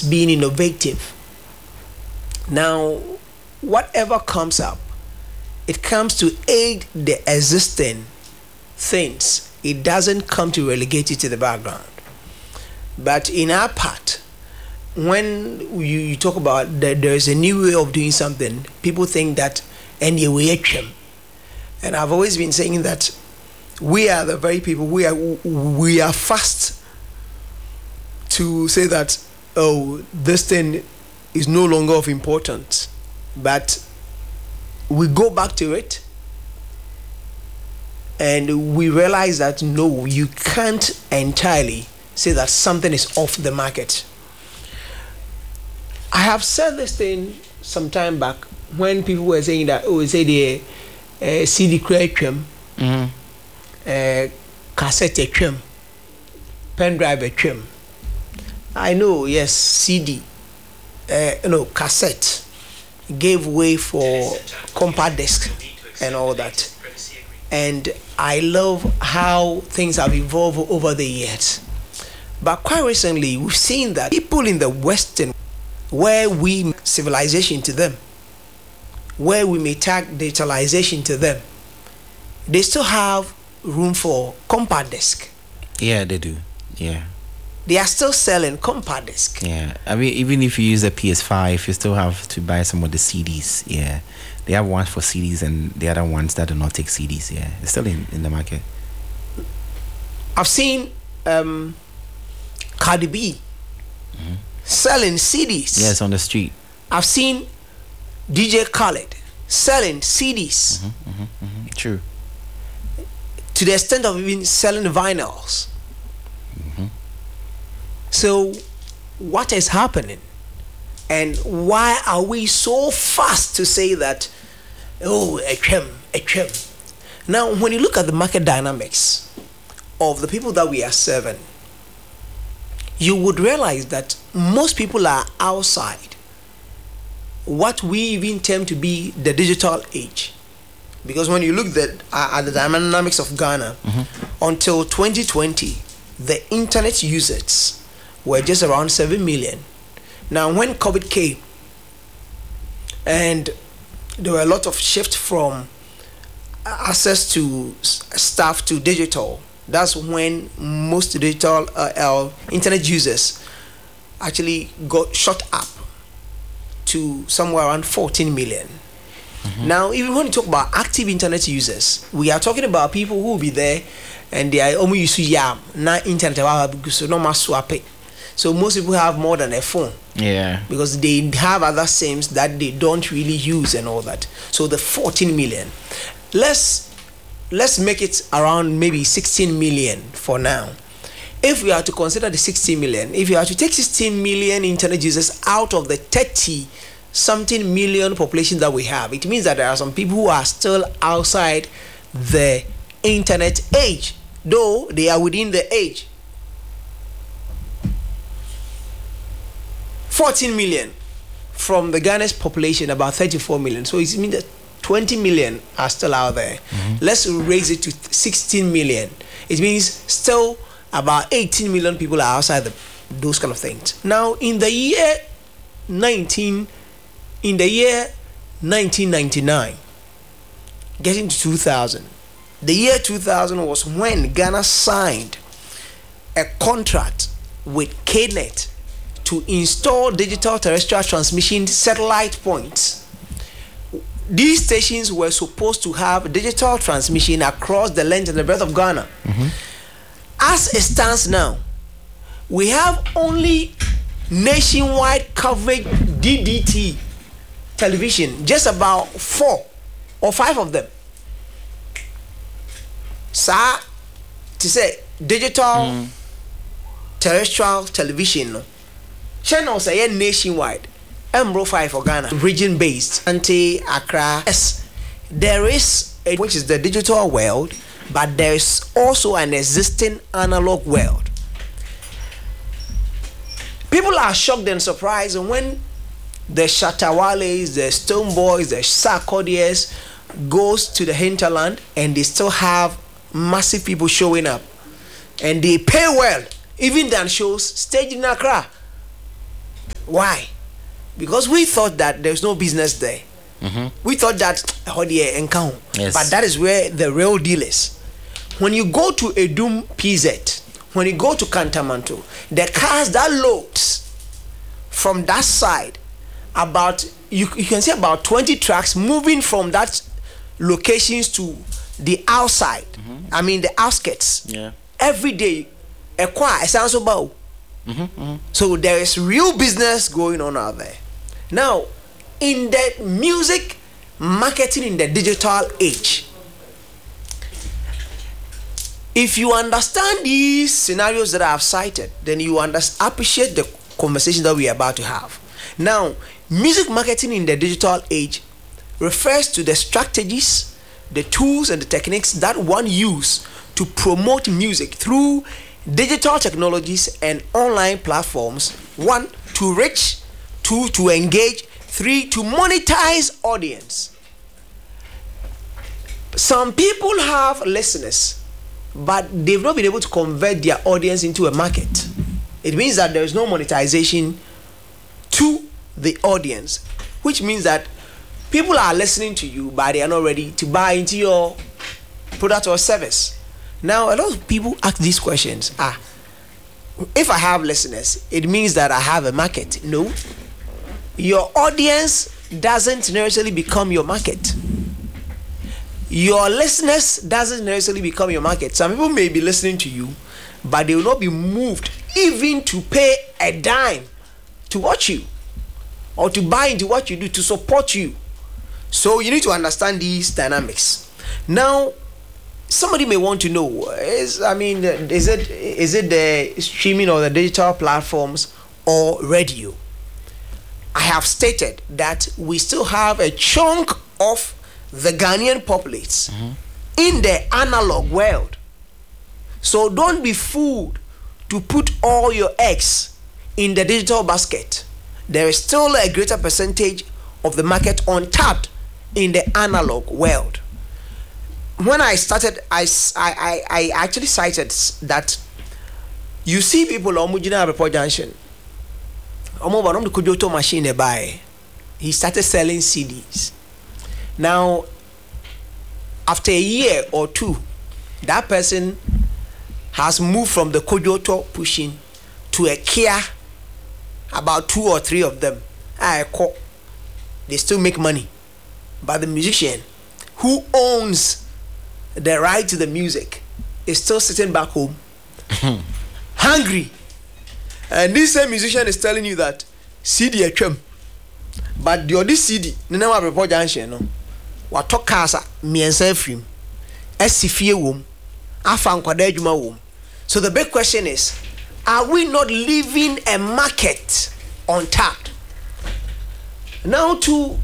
being innovative. Now, whatever comes up, it comes to aid the existing things. It doesn't come to relegate it to the background. But in our part, when you talk about that there's a new way of doing something, people think that anyway, and I've always been saying that we are the very people, we are fast to say that, oh, this thing is no longer of importance. But we go back to it and we realize that no, you can't entirely say that something is off the market. I have said this thing some time back when people were saying that, oh, say the CD creation, cassette trim, pen drive trim. I know, yes, CD, cassette gave way for compact disc and all that. And I love how things have evolved over the years. But quite recently, we've seen that people in the Western, where we civilization to them, where we may tag digitalization to them, they still have room for compact disc. Yeah, they do. Yeah. They are still selling compact disc. Yeah. I mean, even if you use a PS5, you still have to buy some of the CDs. Yeah. They have ones for CDs and the other ones that do not take CDs. Yeah. It's still in the market. I've seen Cardi B selling CDs. Yes, on the street. I've seen DJ Khaled selling CDs. True. To the extent of even selling vinyls. So, what is happening? And why are we so fast to say that, oh, a trim? Now, when you look at the market dynamics of the people that we are serving, you would realize that most people are outside what we even term to be the digital age. Because when you look at the dynamics of Ghana, until 2020, the internet users were just around 7 million. Now, when COVID came, and there were a lot of shift from access to stuff to digital, that's when most digital internet users actually got shot up to somewhere around 14 million. Now, even when you talk about active internet users, we are talking about people who will be there and they are almost used to na internet because no matter swap it. So most people have more than a phone. Yeah. Because they have other SIMs that they don't really use and all that. So the 14 million. Let's make it around maybe 16 million for now. If we are to consider the 16 million, if you are to take 16 million internet users out of the 30 something million population that we have, it means that there are some people who are still outside the internet age, though they are within the age. 14 million from the Ghana's population, about 34 million. So it means that 20 million are still out there. Let's raise it to 16 million. It means still about 18 million people are outside those kind of things. Now, in the year 1999, getting to 2000, the year 2000 was when Ghana signed a contract with KNET to install digital terrestrial transmission satellite points. These stations were supposed to have digital transmission across the length and the breadth of Ghana. As it stands now, we have only nationwide coverage DDT television, just about 4 or 5 of them. Sir, to say digital terrestrial television channels say nationwide. Embro 5 for Ghana, region based, anti-Accra. Yes, there is which is the digital world, but there is also an existing analog world. People are shocked and surprised when the Shatawales, the Stone Boys, the Sarkodiers goes to the hinterland and they still have massive people showing up. And they pay well, even than shows staged in Accra. Why? Because we thought that there's no business there. We thought that Yes. but that is where the real deal is. When you go to Edum PZ, when you go to Kantamanto, the cars that loads from that side, about you can see about 20 trucks moving from that locations to the outside. I mean the outskirts. Yeah. Every day, it sounds so bad. So there is real business going on out there. Now, in the music marketing in the digital age, if you understand these scenarios that I have cited, then you appreciate the conversation that we are about to have. Now, music marketing in the digital age refers to the strategies, the tools, and the techniques that one use to promote music through digital technologies and online platforms. 1, to reach; 2, to engage; 3, to monetize audience. Some people have listeners, but they've not been able to convert their audience into a market. It means that there is no monetization to the audience, which means that people are listening to you, but they are not ready to buy into your product or service. Now, a lot of people ask these questions. If I have listeners, it means that I have a market. No. Your audience doesn't necessarily become your market. Your listeners doesn't necessarily become your market. Some people may be listening to you, but they will not be moved even to pay a dime to watch you or to buy into what you do, to support you. So you need to understand these dynamics. Now, somebody may want to know, is it the streaming or the digital platforms or radio? I have stated that we still have a chunk of the Ghanaian populace in the analog world. So don't be fooled to put all your eggs in the digital basket. There is still a greater percentage of the market untapped in the analog world. When I started, I actually cited that you see people on Mujina Report Junction. The Kojoto machine buy. He started selling CDs. Now, after a year or two, that person has moved from the Kojoto pushing to a Kia, about 2 or 3 of them. They still make money. But the musician who owns the right to the music is still sitting back home, hungry. And this same musician is telling you that CD a chum, but the other CD, the name of Report Junction, no, what talk casa, me and Selfrim, SCFA womb, Afan Quadejuma womb. So the big question is, are we not leaving a market untapped? Now, to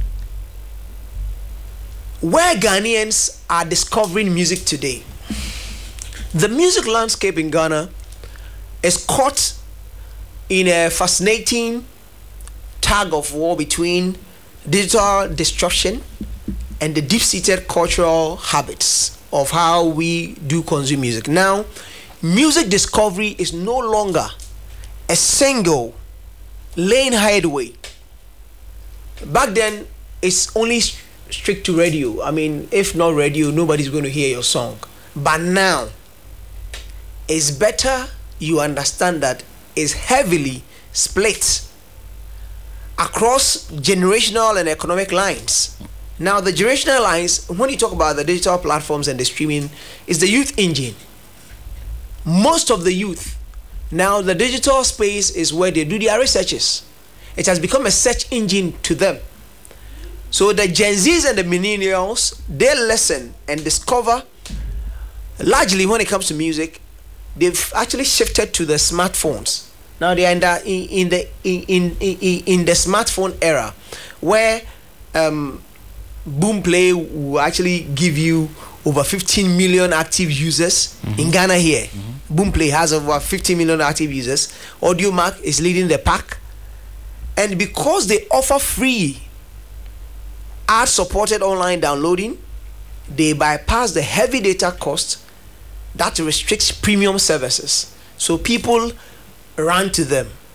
where Ghanaians are discovering music today, the music landscape in Ghana is caught in a fascinating tug of war between digital disruption and the deep-seated cultural habits of how we do consume music. Now, music discovery is no longer a single lane highway. Back then, it's only strict to radio. I mean, if not radio, nobody's going to hear your song. But now, it's better you understand that it's heavily split across generational and economic lines. Now, the generational lines, when you talk about the digital platforms and the streaming, is the youth engine. Most of the youth, now the digital space is where they do their researches. It has become a search engine to them. So the Gen Zs and the millennials, they listen and discover. Largely when it comes to music, they've actually shifted to the smartphones. Now they are in the smartphone era, where Boomplay will actually give you over 15 million active users in Ghana here. Boomplay has over 15 million active users. Audiomack is leading the pack, and because they offer free ad-supported online downloading, they bypass the heavy data cost that restricts premium services. So people run to them.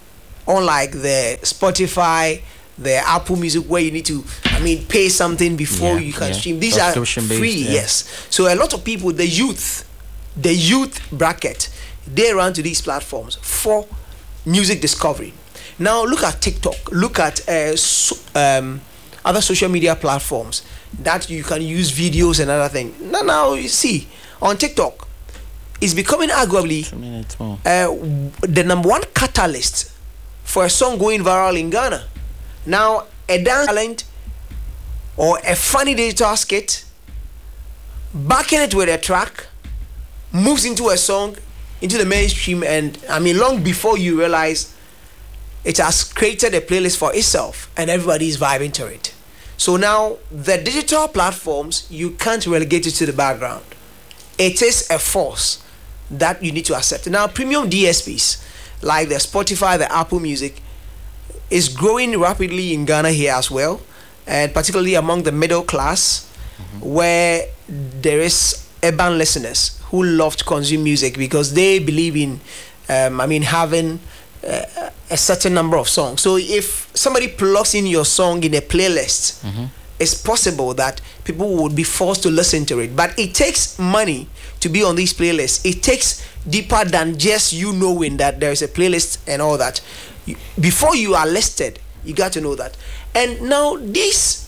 unlike the Spotify, the Apple Music, where you need to, pay something before you can stream. These are free, yes. So a lot of people, the youth bracket, they run to these platforms for music discovery. Now look at TikTok, look at other social media platforms that you can use videos and other things. Now you see on TikTok, it's becoming arguably the number one catalyst for a song going viral in Ghana. Now a dance talent or a funny digital skit, backing it with a track, moves into a song, into the mainstream, and long before you realize, it has created a playlist for itself and everybody is vibing to it. So now the digital platforms, you can't relegate it to the background. It is a force that you need to accept. Now premium DSPs like the Spotify, the Apple Music is growing rapidly in Ghana here as well, and particularly among the middle class, where there is urban listeners who love to consume music because they believe in having a certain number of songs. So if somebody plugs in your song in a playlist, it's possible that people would be forced to listen to it. But it takes money to be on these playlists. It takes deeper than just you knowing that there is a playlist and all that. Before you are listed, you got to know that. And now these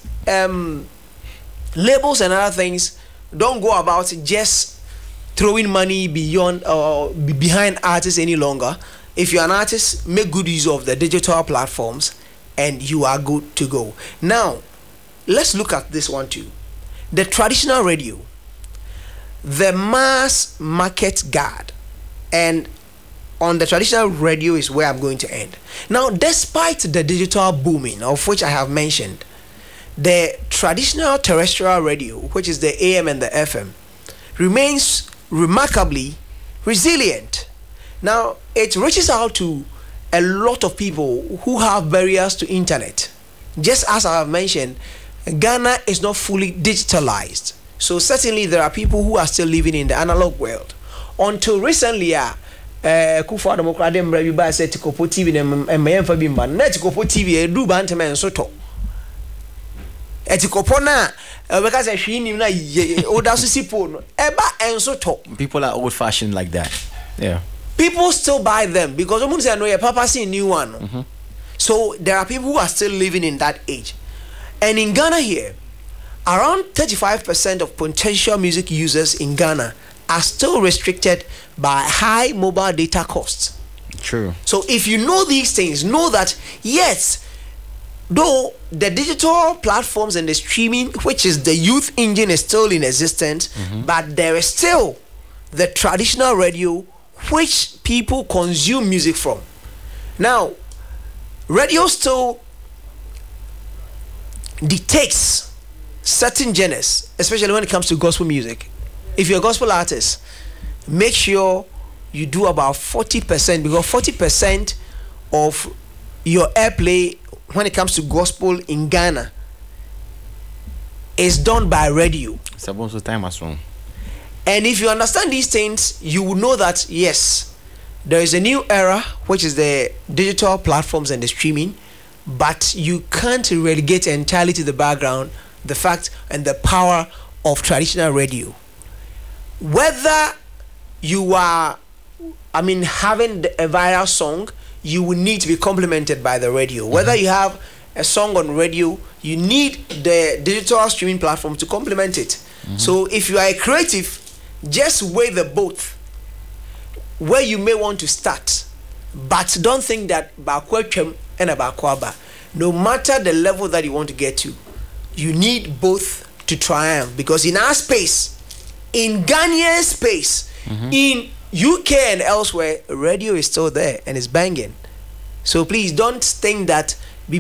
labels and other things don't go about just throwing money beyond or behind artists any longer. If you're an artist, make good use of the digital platforms and you are good to go. Now, let's look at this one too. The traditional radio, the mass market guard, and on the traditional radio is where I'm going to end. Now, despite the digital booming, of which I have mentioned, the traditional terrestrial radio, which is the AM and the FM, remains remarkably resilient. Now, it reaches out to a lot of people who have barriers to internet. Just as I have mentioned, Ghana is not fully digitalized. So certainly there are people who are still living in the analog world. Until recently, Kufa Democrat Mrebi said Tikopo TV and Mayemfa Bimba. Net Tikopo TV, do Bantaman Soto. Etikopo na because I see him na Odasusipo Eba and Soto. People are old fashioned like that. Yeah. People still buy them because someone say no, your papa see a new one. So there are people who are still living in that age. And in Ghana here, around 35% of potential music users in Ghana are still restricted by high mobile data costs. True. So if you know these things, know that yes, though the digital platforms and the streaming, which is the youth engine, is still in existence, but there is still the traditional radio which people consume music from. Now, radio still dictates certain genres, especially when it comes to gospel music. If you're a gospel artist, make sure you do about 40%, because 40% of your airplay when it comes to gospel in Ghana is done by radio. And if you understand these things, you will know that yes, there is a new era, which is the digital platforms and the streaming, but you can't relegate entirely to the background the fact and the power of traditional radio. Whether you are, having a viral song, you will need to be complemented by the radio. Whether you have a song on radio, you need the digital streaming platform to complement it. So if you are a creative, just weigh the both where you may want to start, but don't think that Bakwechem and Abakwaba, no matter the level that you want to get to, you need both to triumph. Because in our space, in Ghanaian space, in UK and elsewhere, radio is still there and it's banging. So please don't think that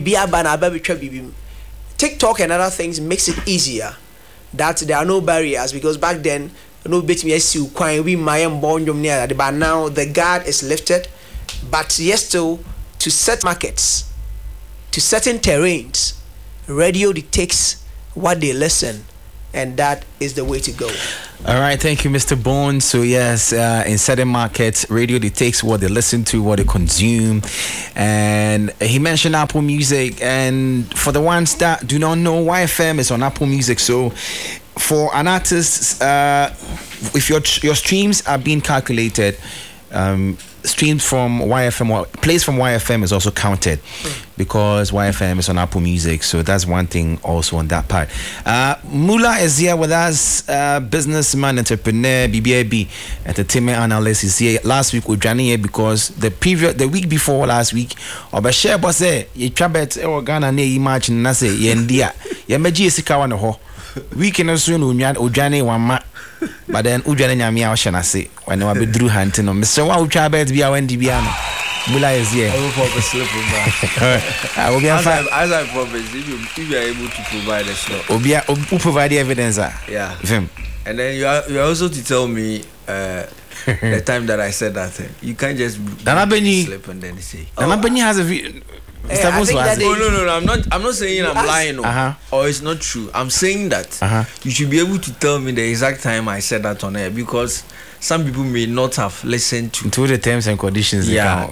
TikTok and other things makes it easier, that there are no barriers, because back then no bet me as you we but now the guard is lifted. But yes, still to set markets, to certain terrains, radio dictates what they listen and that is the way to go. All right, thank you, Mr. Bones. So yes, in certain markets, radio, they takes what they listen to, what they consume, and he mentioned Apple Music. And for the ones that do not know, YFM is on Apple Music. So for an artist, if your streams are being calculated, streams from YFM or plays from YFM is also counted because YFM is on Apple Music. So that's one thing also on that part. Mula is here with us, businessman, entrepreneur, BBAB, entertainment analyst is here. Last week with Johnny here because the week before last week, Obashare was there. You trabet or Ghana near imagine Nase, Yendia, Yamaji Sikawan ho. We can soon Ujani one but then Ujani Yamia Shanase when I be drew hunting on Mr. Wow Chabet be our Dibiano. Mula is here. I will probably slip I will be as I promised, if you are able to provide a slot. Who provide the evidence? Yeah. Him. And then you are also to tell me the time that I said that thing. You can't just slip and then say. Nana has a No. I'm not saying I'm lying or it's not true. I'm saying that you should be able to tell me the exact time I said that on air because some people may not have listened to the terms and conditions. Yeah.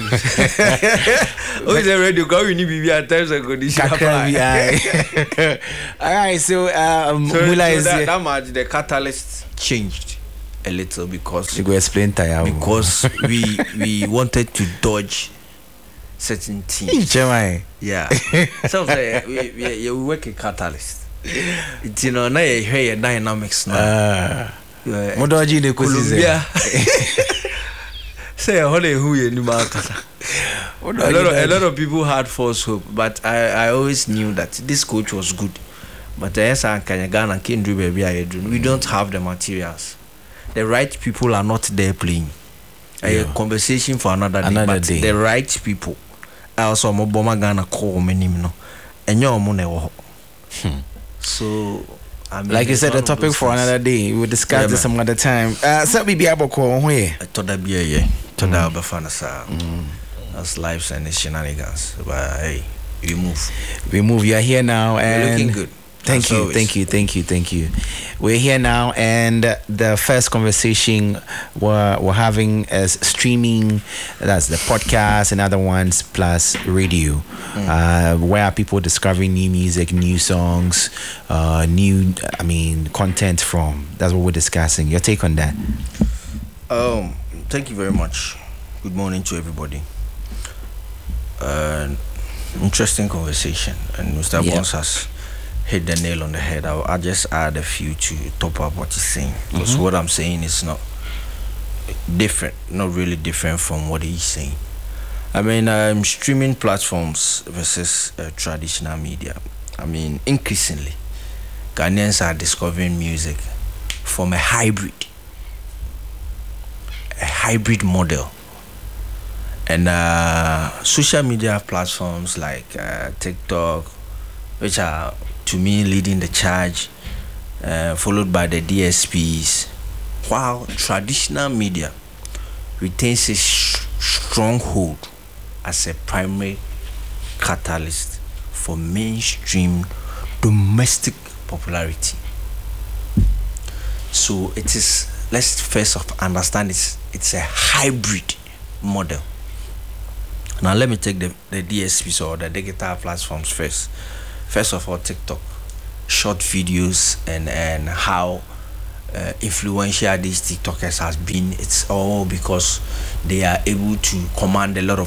Oh, is that radio? Go, we need to be at terms and conditions. All right, so Mula is that much. The catalyst changed a little because you go explain because we wanted to dodge certain teams. Yeah. So we work a catalyst. It's now you dynamics now. Colombia. Say a lot of people had false hope, but I always knew that this coach was good. But we don't have the materials. The right people are not there playing. A conversation for another day. The right people. I also Moboma Ghana call me no. And your money. So like you said, the topic for another day. We'll discuss this some other time. So we be able to call where? That's lives and shenanigans. But hey, we move. You are here now, and you're looking good. Thank you. We're here now, and the first conversation we're having is streaming. That's the podcast and other ones plus radio. Where are people discovering new music, new songs, content from? That's what we're discussing. Your take on that? Thank you very much. Good morning to everybody. Interesting conversation, and Mr. Bones has hit the nail on the head. I'll just add a few to top up what he's saying, because what I'm saying is not really different from what he's saying. I mean, streaming platforms versus traditional media. I mean, increasingly, Ghanaians are discovering music from a hybrid model. And social media platforms like TikTok, which are to me leading the charge, followed by the DSPs, while traditional media retains a stronghold as a primary catalyst for mainstream domestic popularity. So it is, let's first understand it's a hybrid model. Now let me take the DSPs or the digital platforms first. First of all, TikTok, short videos and how influential these TikTokers has been. It's all because they are able to command a lot of